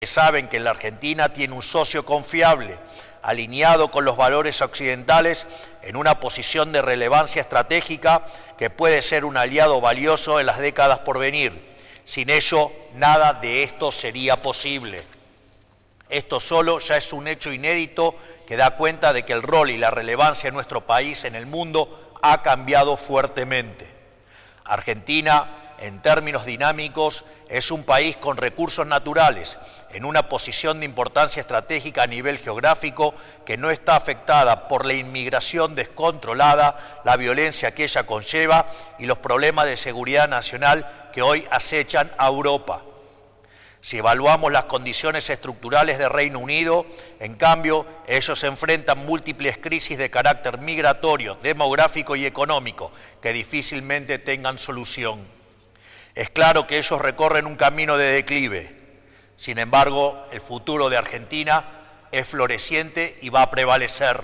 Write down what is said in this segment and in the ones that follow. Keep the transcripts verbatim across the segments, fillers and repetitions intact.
Saben que la Argentina tiene un socio confiable, alineado con los valores occidentales, en una posición de relevancia estratégica que puede ser un aliado valioso en las décadas por venir. Sin ello, nada de esto sería posible. Esto solo ya es un hecho inédito que da cuenta de que el rol y la relevancia de nuestro país en el mundo ha cambiado fuertemente. Argentina, en términos dinámicos, es un país con recursos naturales, en una posición de importancia estratégica a nivel geográfico que no está afectada por la inmigración descontrolada, la violencia que ella conlleva y los problemas de seguridad nacional que hoy acechan a Europa. Si evaluamos las condiciones estructurales de Reino Unido, en cambio, ellos enfrentan múltiples crisis de carácter migratorio, demográfico y económico que difícilmente tengan solución. Es claro que ellos recorren un camino de declive. Sin embargo, el futuro de Argentina es floreciente y va a prevalecer.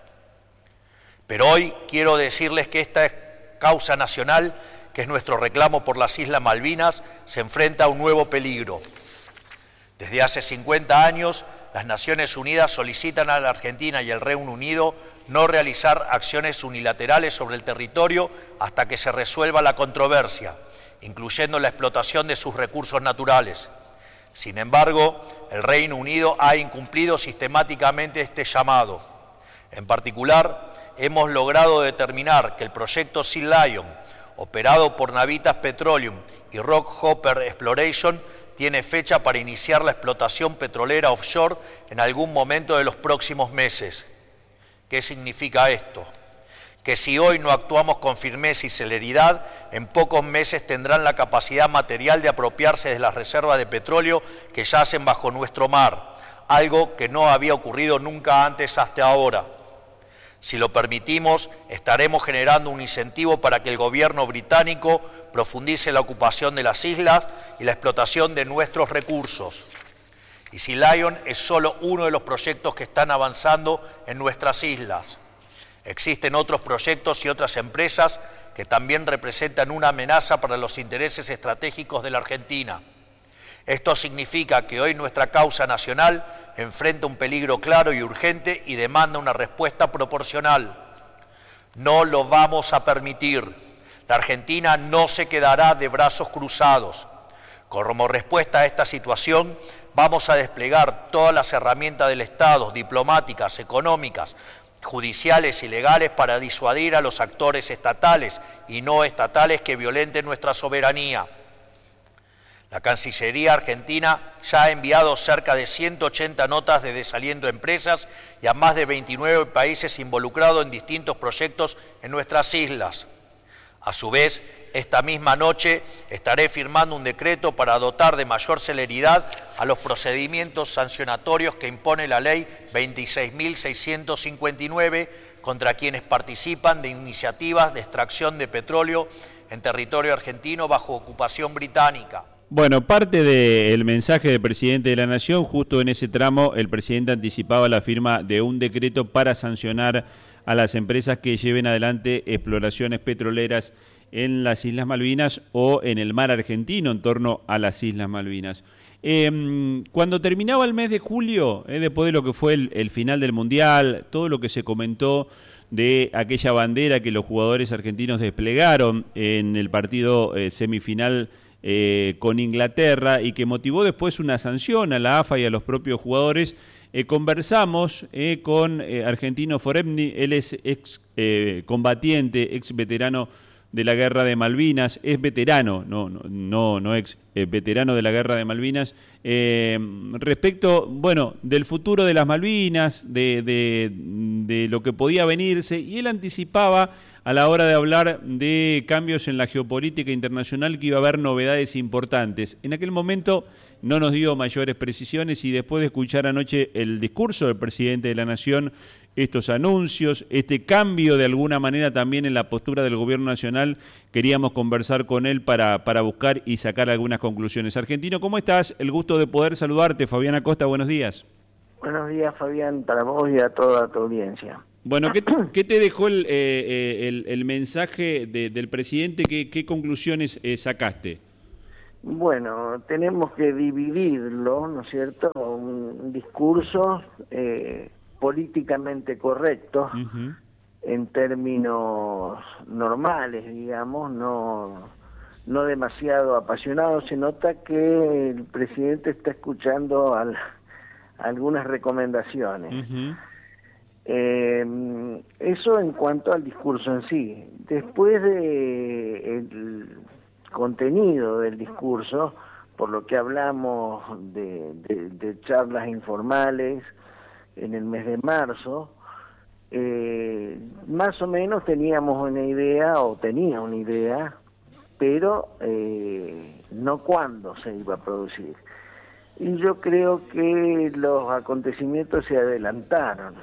Pero hoy quiero decirles que esta causa nacional, que es nuestro reclamo por las Islas Malvinas, se enfrenta a un nuevo peligro. Desde hace cincuenta años, las Naciones Unidas solicitan a la Argentina y al Reino Unido no realizar acciones unilaterales sobre el territorio hasta que se resuelva la controversia, incluyendo la explotación de sus recursos naturales. Sin embargo, el Reino Unido ha incumplido sistemáticamente este llamado. En particular, hemos logrado determinar que el proyecto Sea Lion, operado por Navitas Petroleum y Rockhopper Exploration, tiene fecha para iniciar la explotación petrolera offshore en algún momento de los próximos meses. ¿Qué significa esto? Que si hoy no actuamos con firmeza y celeridad, en pocos meses tendrán la capacidad material de apropiarse de las reservas de petróleo que yacen bajo nuestro mar, algo que no había ocurrido nunca antes hasta ahora. Si lo permitimos, estaremos generando un incentivo para que el gobierno británico profundice la ocupación de las islas y la explotación de nuestros recursos. Y Sea Lion es solo uno de los proyectos que están avanzando en nuestras islas. Existen otros proyectos y otras empresas que también representan una amenaza para los intereses estratégicos de la Argentina. Esto significa que hoy nuestra causa nacional enfrenta un peligro claro y urgente y demanda una respuesta proporcional. No lo vamos a permitir. La Argentina no se quedará de brazos cruzados. Como respuesta a esta situación, vamos a desplegar todas las herramientas del Estado, diplomáticas, económicas, judiciales y legales para disuadir a los actores estatales y no estatales que violenten nuestra soberanía. La Cancillería argentina ya ha enviado cerca de ciento ochenta notas de desaliento a empresas y a más de veintinueve países involucrados en distintos proyectos en nuestras islas. A su vez, esta misma noche estaré firmando un decreto para dotar de mayor celeridad a los procedimientos sancionatorios que impone la Ley veintiséis mil seiscientos cincuenta y nueve contra quienes participan de iniciativas de extracción de petróleo en territorio argentino bajo ocupación británica. Bueno, parte del mensaje del presidente de la Nación, justo en ese tramo, el presidente anticipaba la firma de un decreto para sancionar a las empresas que lleven adelante exploraciones petroleras en las Islas Malvinas o en el mar argentino en torno a las Islas Malvinas. Eh, cuando terminaba el mes de julio, eh, después de lo que fue el, el final del Mundial, todo lo que se comentó de aquella bandera que los jugadores argentinos desplegaron en el partido eh, semifinal eh, con Inglaterra y que motivó después una sanción a la A F A y a los propios jugadores, eh, conversamos eh, con eh, Argentino Foremni. Él es ex eh, combatiente, ex veterano de la Guerra de Malvinas, es veterano, no, no, no, no ex, eh, veterano de la Guerra de Malvinas, eh, respecto, bueno, del futuro de las Malvinas, de, de, de lo que podía venirse, y él anticipaba a la hora de hablar de cambios en la geopolítica internacional que iba a haber novedades importantes. En aquel momento no nos dio mayores precisiones y después de escuchar anoche el discurso del presidente de la Nación, estos anuncios, este cambio de alguna manera también en la postura del gobierno nacional, queríamos conversar con él para, para buscar y sacar algunas conclusiones. Argentino, ¿cómo estás? El gusto de poder saludarte. Fabián Acosta, buenos días. Buenos días, Fabián, para vos y a toda tu audiencia. Bueno, ¿qué, qué te dejó el, eh, el, el mensaje de, del presidente? ¿Qué, qué conclusiones eh, sacaste? Bueno, tenemos que dividirlo, ¿no es cierto? Un discurso eh, políticamente correcto, uh-huh, en términos normales, digamos, no, no demasiado apasionado. Se nota que el presidente está escuchando al, algunas recomendaciones. Uh-huh. Eh, eso en cuanto al discurso en sí. Después de el contenido del discurso, por lo que hablamos de, de, de charlas informales en el mes de marzo, eh, más o menos teníamos una idea, o tenía una idea, pero eh, no cuándo se iba a producir. Y yo creo que los acontecimientos se adelantaron.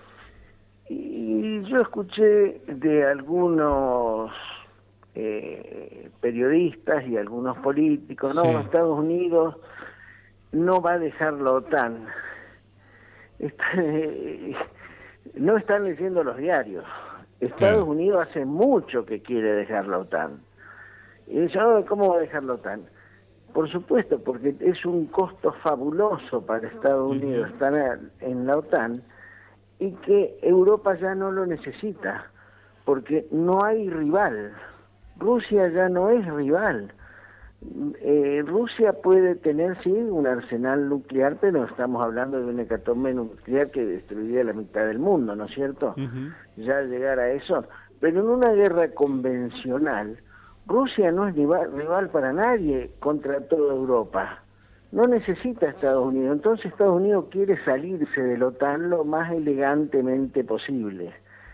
Y yo escuché de algunos eh, periodistas y algunos políticos, no, sí. Estados Unidos no va a dejar la OTAN. Está, eh, no están leyendo los diarios. Estados sí. Unidos hace mucho que quiere dejar la OTAN. Y dicen, oh, ¿cómo va a dejar la OTAN? Por supuesto, porque es un costo fabuloso para Estados Unidos uh-huh. estar en la OTAN, y que Europa ya no lo necesita, porque no hay rival. Rusia ya no es rival. Eh, Rusia puede tener, sí, un arsenal nuclear, pero estamos hablando de una hecatombe nuclear que destruiría la mitad del mundo, ¿no es cierto? Uh-huh. Ya llegar a eso. Pero en una guerra convencional, Rusia no es rival, rival para nadie contra toda Europa. No necesita Estados Unidos. Entonces Estados Unidos quiere salirse de la OTAN lo más elegantemente posible.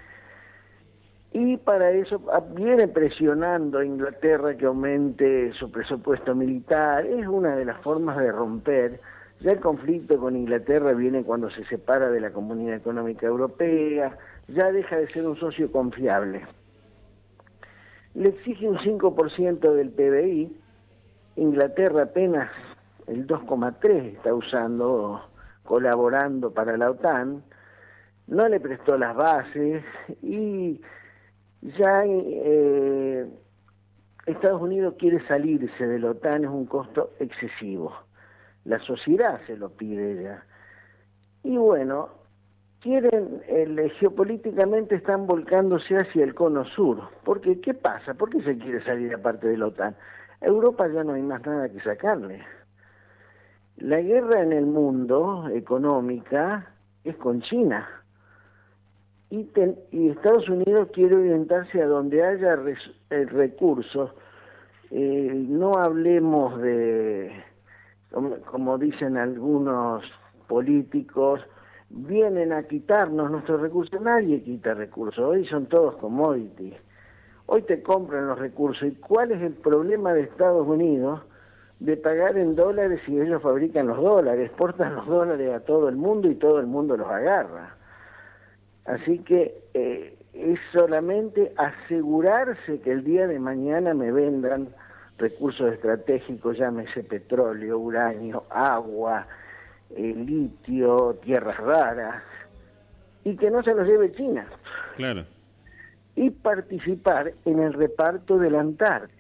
Y para eso viene presionando a Inglaterra que aumente su presupuesto militar. Es una de las formas de romper. Ya el conflicto con Inglaterra viene cuando se separa de la Comunidad Económica Europea. Ya deja de ser un socio confiable. Le exige un cinco por ciento del P B I. Inglaterra apenas el dos coma tres está usando, colaborando para la OTAN, no le prestó las bases y ya eh, Estados Unidos quiere salirse de la OTAN, es un costo excesivo. La sociedad se lo pide ya. Y bueno, quieren, eh, geopolíticamente están volcándose hacia el cono sur. Porque, ¿qué pasa? ¿Por qué se quiere salir aparte de la OTAN? A Europa ya no hay más nada que sacarle. La guerra en el mundo económica es con China y, ten, y Estados Unidos quiere orientarse a donde haya res, eh, recursos. Eh, no hablemos de, como, como dicen algunos políticos, vienen a quitarnos nuestros recursos. Nadie quita recursos, hoy son todos commodities. Hoy te compran los recursos. ¿Y cuál es el problema de Estados Unidos? De pagar en dólares y ellos fabrican los dólares, exportan los dólares a todo el mundo y todo el mundo los agarra. Así que eh, es solamente asegurarse que el día de mañana me vendan recursos estratégicos, llámese petróleo, uranio, agua, eh, litio, tierras raras, y que no se los lleve China. Claro. Y participar en el reparto de la Antártida.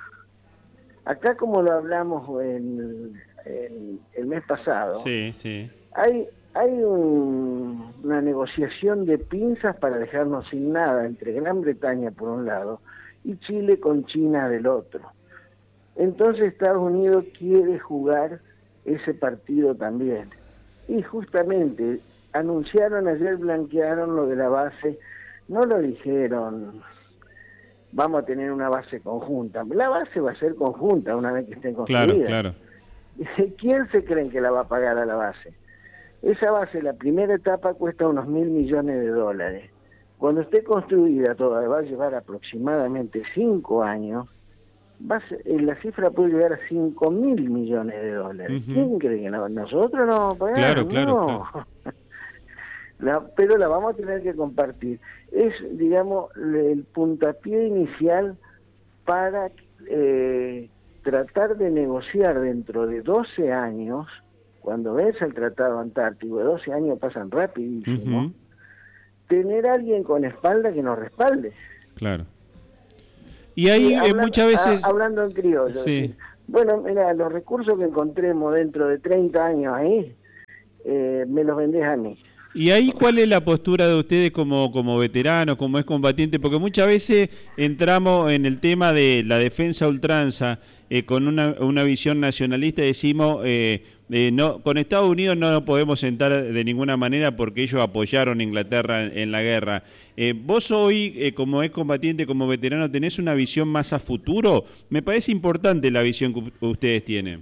Acá, como lo hablamos en, en el mes pasado, sí, sí. hay, hay un, una negociación de pinzas para dejarnos sin nada entre Gran Bretaña por un lado y Chile con China del otro. Entonces Estados Unidos quiere jugar ese partido también. Y justamente anunciaron ayer, blanquearon lo de la base, no lo dijeron... vamos a tener una base conjunta. La base va a ser conjunta una vez que esté construida. Claro, claro. ¿Quién se creen que la va a pagar a la base? Esa base, la primera etapa, cuesta unos mil millones de dólares. Cuando esté construida toda, va a llevar aproximadamente cinco años, va a ser, la cifra puede llegar a cinco mil millones de dólares. Uh-huh. ¿Quién cree que no? Nosotros no vamos a pagar? Claro, claro, no. claro. La, pero la vamos a tener que compartir. Es, digamos, el puntapié inicial para eh, tratar de negociar dentro de doce años, cuando vence el Tratado Antártico, de doce años pasan rapidísimo, uh-huh. tener a alguien con espalda que nos respalde. Claro. Y ahí y hablando, muchas veces... A, hablando en criollo, sí. Bueno, mira, los recursos que encontremos dentro de treinta años ahí, eh, me los vendés a mí. ¿Y ahí cuál es la postura de ustedes como, como veteranos, como excombatientes? Porque muchas veces entramos en el tema de la defensa a ultranza eh, con una, una visión nacionalista y decimos, eh, eh, no, con Estados Unidos no nos podemos sentar de ninguna manera porque ellos apoyaron a Inglaterra en, en la guerra. Eh, vos hoy, eh, como excombatiente, como veterano, ¿tenés una visión más a futuro? Me parece importante la visión que ustedes tienen.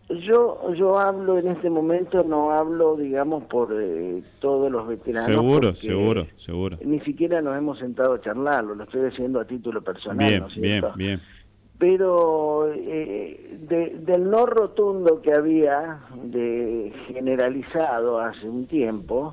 Yo yo hablo en este momento, no hablo, digamos, por eh, todos los veteranos. Seguro, seguro, seguro. Ni siquiera nos hemos sentado a charlarlo, lo estoy diciendo a título personal, bien, ¿no es cierto? Bien, bien. Pero eh, de, del no rotundo que había de generalizado hace un tiempo,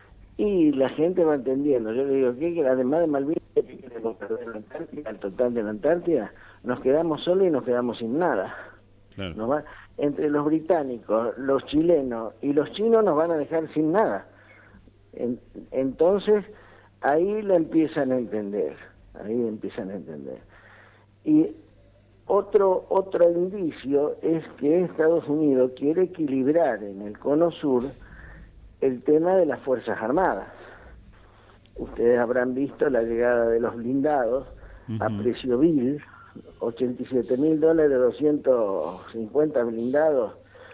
y la gente va entendiendo. Yo le digo, ¿qué? Que además de Malvinas, ¿qué queremos perder la Antártida, el total de la Antártida? Nos quedamos solos y nos quedamos sin nada. Claro. Nos va, entre los británicos, los chilenos y los chinos nos van a dejar sin nada. En, entonces, ahí la empiezan a entender, ahí empiezan a entender. Y otro, otro indicio es que Estados Unidos quiere equilibrar en el cono sur el tema de las Fuerzas Armadas. Ustedes habrán visto la llegada de los blindados uh-huh. a precio vil, ochenta y siete mil dólares, doscientos cincuenta blindados,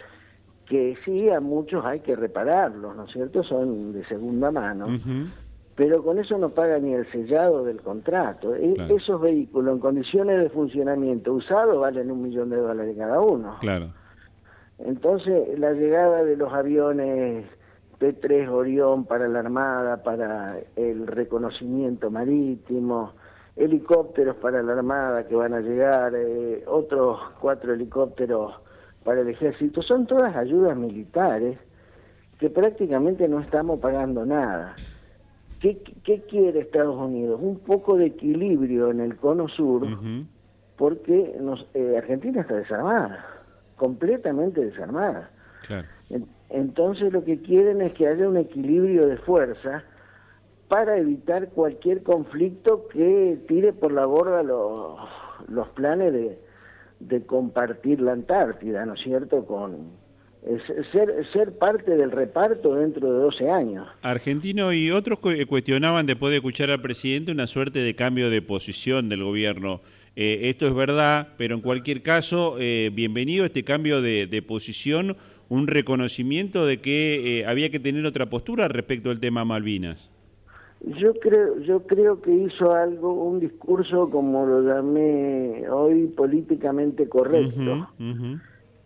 que sí, a muchos hay que repararlos, ¿no es cierto? Son de segunda mano, uh-huh. pero con eso no paga ni el sellado del contrato. Claro. Esos vehículos en condiciones de funcionamiento usados valen un millón de dólares cada uno. Claro. Entonces, la llegada de los aviones P tres Orión para la Armada, para el reconocimiento marítimo, helicópteros para la Armada que van a llegar, eh, otros cuatro helicópteros para el Ejército, son todas ayudas militares que prácticamente no estamos pagando nada. ¿Qué, qué quiere Estados Unidos? Un poco de equilibrio en el cono sur, uh-huh. porque nos, eh, Argentina está desarmada, completamente desarmada. Claro. En, entonces lo que quieren es que haya un equilibrio de fuerza para evitar cualquier conflicto que tire por la borda los, los planes de, de compartir la Antártida, ¿no es cierto?, con es, ser, ser parte del reparto dentro de doce años. Argentino y otros cuestionaban, después de escuchar al presidente, una suerte de cambio de posición del gobierno. Eh, esto es verdad, pero en cualquier caso, eh, bienvenido este cambio de, de posición, un reconocimiento de que eh, había que tener otra postura respecto al tema Malvinas. Yo creo, yo creo que hizo algo, un discurso, como lo llamé hoy, políticamente correcto. Uh-huh, uh-huh.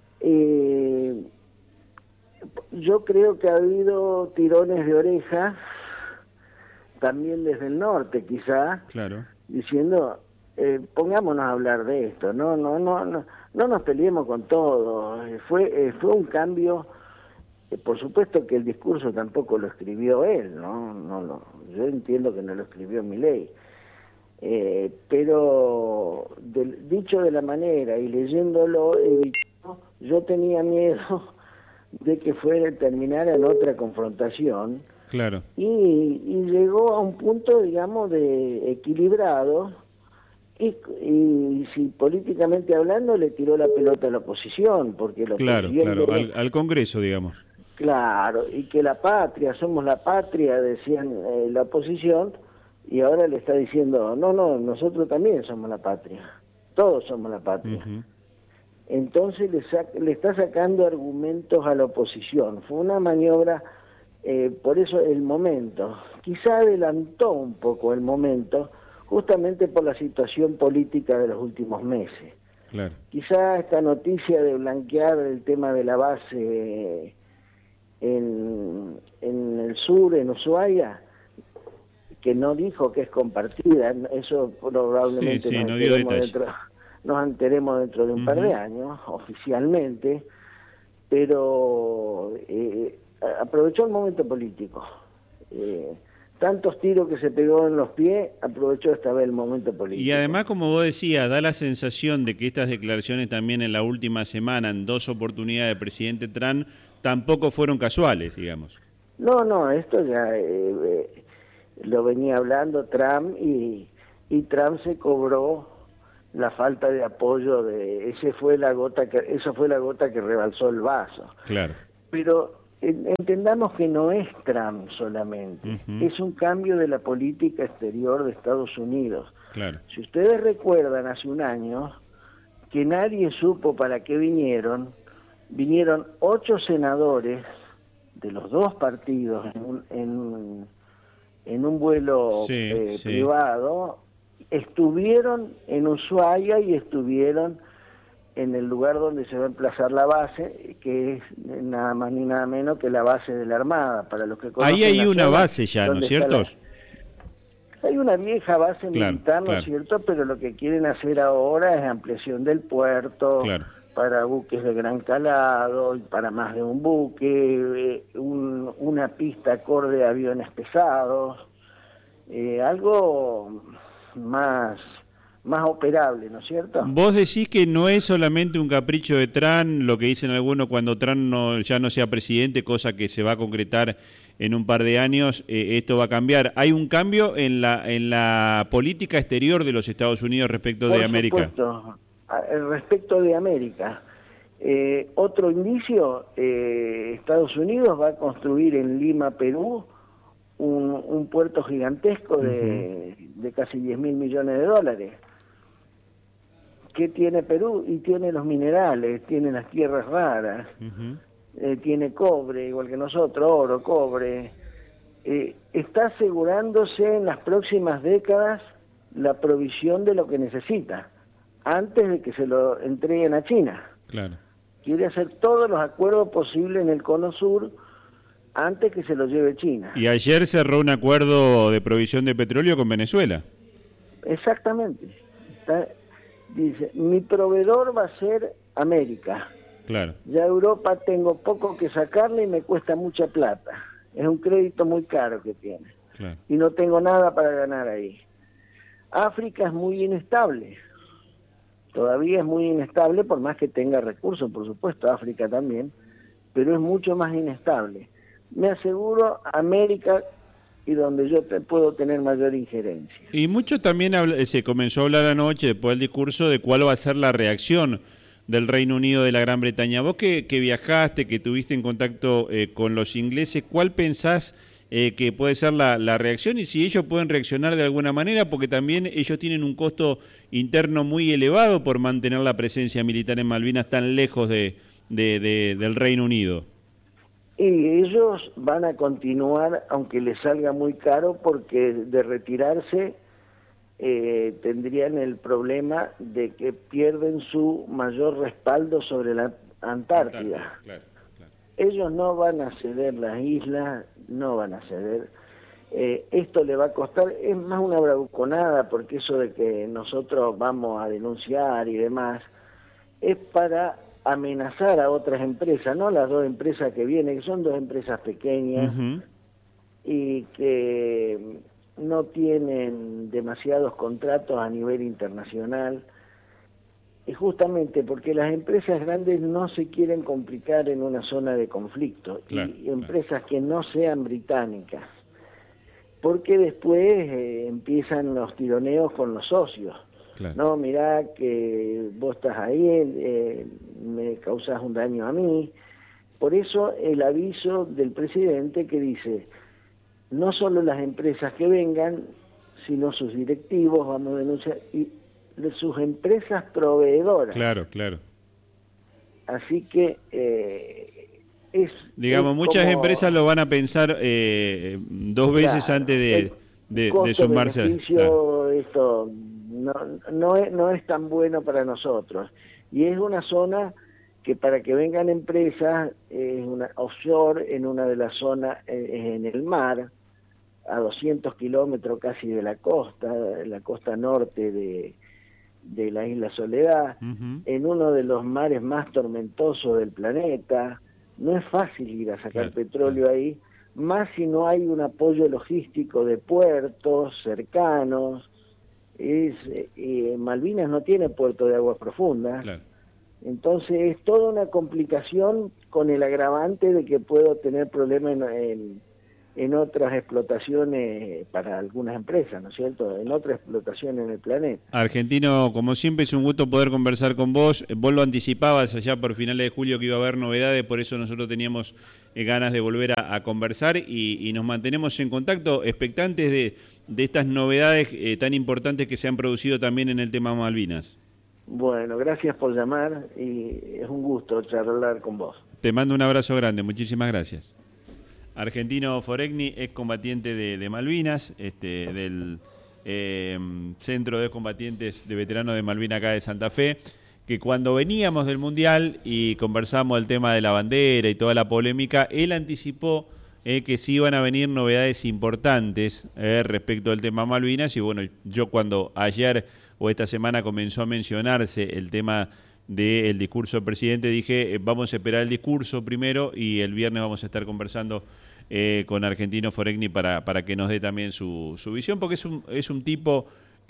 Eh, yo creo que ha habido tirones de oreja, también desde el norte quizá, claro. diciendo, eh, pongámonos a hablar de esto, no, no, no, no, no nos peleemos con todo. Fue, eh, fue un cambio. Por supuesto que el discurso tampoco lo escribió él, ¿no? no, no yo entiendo que no lo escribió Milei, eh, pero del, dicho de la manera y leyéndolo, eh, yo tenía miedo de que fuera terminara en otra confrontación. Claro. Y, y llegó a un punto, digamos, de equilibrado, y, y si políticamente hablando le tiró la pelota a la oposición, porque la claro, oposición claro, le... al, al Congreso, digamos. Claro, y que la patria, somos la patria, decían eh, la oposición, y ahora le está diciendo, no, no, nosotros también somos la patria, todos somos la patria. Uh-huh. Entonces le, le está sacando argumentos a la oposición. Fue una maniobra, eh, por eso el momento, quizá adelantó un poco el momento, justamente por la situación política de los últimos meses. Claro. Quizá esta noticia de blanquear el tema de la base en, en el sur, en Ushuaia, que no dijo que es compartida, eso probablemente sí, sí, nos, no enteremos dentro, nos enteremos dentro de un uh-huh. par de años, oficialmente, pero eh, aprovechó el momento político. Eh, tantos tiros que se pegó en los pies, aprovechó esta vez el momento político. Y además, como vos decías, da la sensación de que estas declaraciones también en la última semana, en dos oportunidades del presidente Trump, tampoco fueron casuales, digamos. No, no, esto ya eh, eh, lo venía hablando Trump, y, y Trump se cobró la falta de apoyo de ese fue la gota que eso fue la gota que rebalsó el vaso. Claro. Pero entendamos que no es Trump solamente, uh-huh. es un cambio de la política exterior de Estados Unidos. Claro. Si ustedes recuerdan hace un año que nadie supo para qué vinieron, vinieron ocho senadores de los dos partidos en un, en, en un vuelo sí, eh, sí. privado, estuvieron en Ushuaia y estuvieron en el lugar donde se va a emplazar la base, que es nada más ni nada menos que la base de la Armada. Para los que ahí hay una zona, base ya, ¿no es cierto? La... Hay una vieja base claro, militar, ¿no claro. es cierto? Pero lo que quieren hacer ahora es ampliación del puerto, claro. para buques de gran calado, y para más de un buque, eh, un, una pista acorde a aviones pesados, eh, algo más... más operable, ¿no es cierto? Vos decís que no es solamente un capricho de Trump, lo que dicen algunos cuando Trump no, ya no sea presidente, cosa que se va a concretar en un par de años, eh, esto va a cambiar. ¿Hay un cambio en la en la política exterior de los Estados Unidos respecto Por de América? Supuesto, respecto de América. Eh, otro indicio, eh, Estados Unidos va a construir en Lima, Perú, un, un puerto gigantesco de, uh-huh. de casi diez mil millones de dólares. ¿Qué tiene Perú? Y tiene los minerales, tiene las tierras raras, uh-huh. eh, tiene cobre, igual que nosotros, oro, cobre. Eh, está asegurándose en las próximas décadas la provisión de lo que necesita, antes de que se lo entreguen a China. Claro. Quiere hacer todos los acuerdos posibles en el Cono Sur antes que se lo lleve China. Y ayer cerró un acuerdo de provisión de petróleo con Venezuela. Exactamente. Está... Dice, mi proveedor va a ser América. Claro. Ya Europa tengo poco que sacarle y me cuesta mucha plata. Es un crédito muy caro que tiene. Claro. Y no tengo nada para ganar ahí. África es muy inestable. Todavía es muy inestable, por más que tenga recursos, por supuesto, África también, pero es mucho más inestable. Me aseguro América y donde yo te puedo tener mayor injerencia. Y mucho también habla, se comenzó a hablar anoche, después del discurso, de cuál va a ser la reacción del Reino Unido de la Gran Bretaña. Vos que, que viajaste, que tuviste en contacto eh, con los ingleses, ¿cuál pensás eh, que puede ser la, la reacción? Y si ellos pueden reaccionar de alguna manera, porque también ellos tienen un costo interno muy elevado por mantener la presencia militar en Malvinas tan lejos de, de, de, del Reino Unido. Y ellos van a continuar, aunque les salga muy caro, porque de retirarse eh, tendrían el problema de que pierden su mayor respaldo sobre la Antártida. Claro, claro. Ellos no van a ceder las islas, no van a ceder. Eh, esto le va a costar, es más una bravuconada, porque eso de que nosotros vamos a denunciar y demás, es para amenazar a otras empresas, no las dos empresas que vienen, que son dos empresas pequeñas uh-huh. y que no tienen demasiados contratos a nivel internacional, y justamente porque las empresas grandes no se quieren complicar en una zona de conflicto, claro, y empresas claro. que no sean británicas, porque después eh, empiezan los tironeos con los socios. Claro. No, mirá que vos estás ahí, eh, me causás un daño a mí. Por eso el aviso del presidente que dice, no solo las empresas que vengan, sino sus directivos, vamos a denunciar, y de sus empresas proveedoras. Claro, claro. Así que eh, es... Digamos, es muchas como, empresas lo van a pensar eh, dos veces claro, antes de, de, de sumarse. Claro. Esto... No, no, es, no es tan bueno para nosotros. Y es una zona que para que vengan empresas, es una offshore, en una de las zonas, es en el mar, a doscientos kilómetros casi de la costa, la costa norte de, de la isla Soledad, uh-huh. en uno de los mares más tormentosos del planeta. No es fácil ir a sacar claro, petróleo claro. ahí, más si no hay un apoyo logístico de puertos cercanos. Es, eh, Malvinas no tiene puerto de aguas profundas, claro. entonces es toda una complicación con el agravante de que puedo tener problemas en, en, en otras explotaciones para algunas empresas, ¿no es cierto?, en otras explotaciones en el planeta. Argentino, como siempre es un gusto poder conversar con vos. Vos lo anticipabas allá por finales de julio que iba a haber novedades, por eso nosotros teníamos eh, ganas de volver a, a conversar y, y nos mantenemos en contacto, expectantes de, de estas novedades eh, tan importantes que se han producido también en el tema Malvinas. Bueno, gracias por llamar y es un gusto charlar con vos. Te mando un abrazo grande, muchísimas gracias. Argentino Foregni, excombatiente de, de Malvinas, este, del eh, Centro de Combatientes de Veteranos de Malvinas acá de Santa Fe, que cuando veníamos del Mundial y conversamos el tema de la bandera y toda la polémica, él anticipó eh, que sí iban a venir novedades importantes eh, respecto al tema Malvinas, y bueno, yo cuando ayer o esta semana comenzó a mencionarse el tema del discurso del presidente, dije, eh, vamos a esperar el discurso primero y el viernes vamos a estar conversando eh, con Argentino Foregni para, para que nos dé también su, su visión, porque es un, es un tipo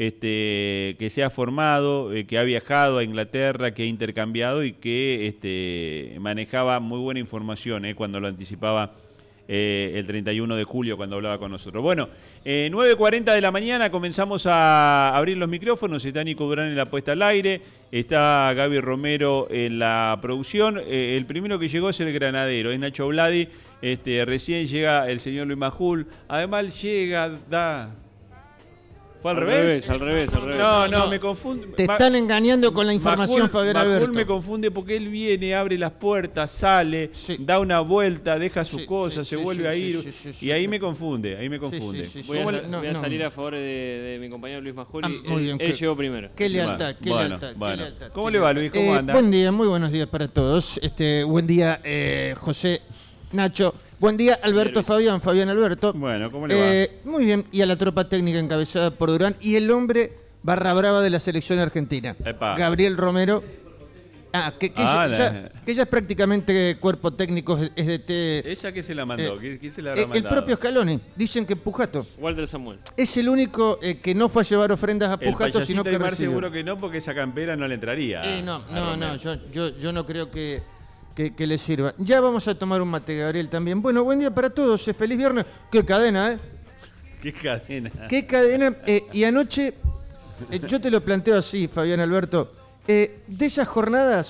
este, que se ha formado, eh, que ha viajado a Inglaterra, que ha intercambiado y que este, manejaba muy buena información eh, cuando lo anticipaba Eh, el treinta y uno de julio cuando hablaba con nosotros. Bueno, eh, nueve cuarenta de la mañana comenzamos a abrir los micrófonos. Está Nico Durán en la puesta al aire, está Gaby Romero en la producción. Eh, el primero que llegó es el granadero, es Nacho Vladi. Este, recién llega el señor Luis Majul. Además llega, da... ¿Fue al, al revés? revés? Al revés, al revés. No, no, no, me confunde. Te están engañando con la información, Majul, Fabián Majul Alberto. me confunde porque él viene, abre las puertas, sale, sí. da una vuelta, deja sus sí, sí, se sí, vuelve sí, a ir. Sí, sí, sí, y ahí sí. me confunde, ahí me confunde. Sí, sí, sí, voy a, voy a, no, voy a salir no. a favor de, de mi compañero Luis Majul. Ah, él bien, él qué, llegó primero. Qué lealtad, qué, bueno, lealtad, bueno. qué lealtad. ¿Cómo qué le va, lealtad. Luis? ¿Cómo eh, anda? Buen día, muy buenos días para todos. Este, buen día, eh, José, Nacho. Buen día, Alberto, Fabián, Fabián Alberto. Bueno, ¿cómo le eh, va? Muy bien, y a la tropa técnica encabezada por Durán y el hombre barra brava de la selección argentina, Epa. Gabriel Romero. Ah, que, que, ah, ya, ya, que ya es prácticamente cuerpo técnico, es de T. ¿Esa que se la mandó? Eh, ¿Quién, ¿Quién se la habrá eh, mandado? El propio Scaloni. Dicen que Pujato. Walter Samuel. Es el único eh, que no fue a llevar ofrendas a Pujato, sino que Aymar recibió. Seguro que no, porque esa campera no le entraría. Eh, no, no, no, yo, yo, yo no creo que, que, que le sirva. Ya vamos a tomar un mate, Gabriel, también. Bueno, buen día para todos. Feliz viernes. Qué cadena, ¿eh? Qué cadena. Qué cadena. Eh, y anoche, eh, yo te lo planteo así, Fabián Alberto. Eh, de esas jornadas